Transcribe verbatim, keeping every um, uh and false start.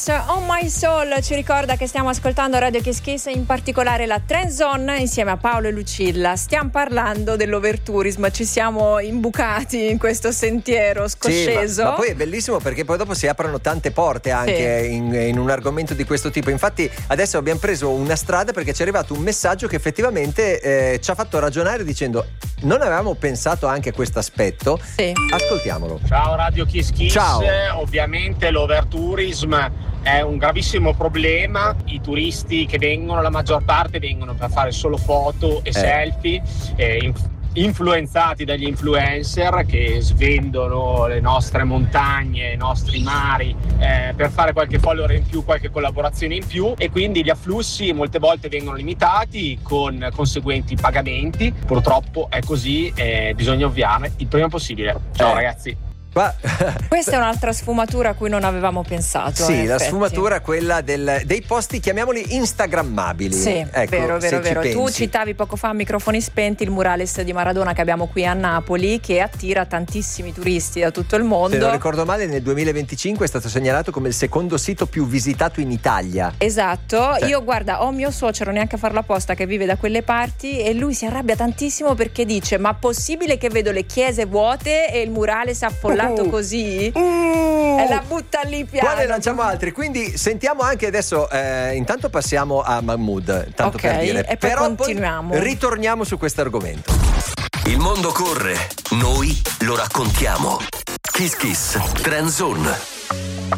On My Soul ci ricorda che stiamo ascoltando Radio Kiss Kiss, in particolare la Trend Zone insieme a Paolo e Lucilla. Stiamo parlando dell'overtourism, ci siamo imbucati in questo sentiero scosceso. Sì, ma, ma poi è bellissimo perché poi dopo si aprono tante porte anche sì. in, in un argomento di questo tipo. Infatti adesso abbiamo preso una strada perché ci è arrivato un messaggio che effettivamente eh, ci ha fatto ragionare dicendo: non avevamo pensato anche a questo aspetto. Sì. Ascoltiamolo. Ciao Radio Kiss Kiss. Ciao. Ovviamente l'overtourism è un gravissimo problema. I turisti che vengono, la maggior parte vengono per fare solo foto e eh. selfie, eh, inf- influenzati dagli influencer che svendono le nostre montagne, i nostri mari, eh, per fare qualche follower in più, qualche collaborazione in più, e quindi gli afflussi molte volte vengono limitati con conseguenti pagamenti. Purtroppo è così, eh, bisogna ovviarne il prima possibile. Ciao eh. ragazzi. Ma... Questa è un'altra sfumatura a cui non avevamo pensato. Sì, la effetti. sfumatura quella del, dei posti, chiamiamoli instagrammabili. Sì, ecco, vero, vero, vero. Tu citavi poco fa a microfoni spenti il murales di Maradona che abbiamo qui a Napoli, che attira tantissimi turisti da tutto il mondo. Se non ricordo male, nel duemilaventicinque è stato segnalato come il secondo sito più visitato in Italia. Esatto, cioè. Io guarda, ho mio suocero, neanche a farla apposta, che vive da quelle parti, e lui si arrabbia tantissimo perché dice: ma possibile che vedo le chiese vuote e il murales affollato uh, così? Uh, e la butta lì piano. Qua ne lanciamo altri, quindi sentiamo anche adesso, eh, intanto passiamo a Mahmood, tanto okay, per dire. E poi però continuiamo. Poi ritorniamo su questo argomento. Il mondo corre, noi lo raccontiamo. Kiss Kiss Trend Zone.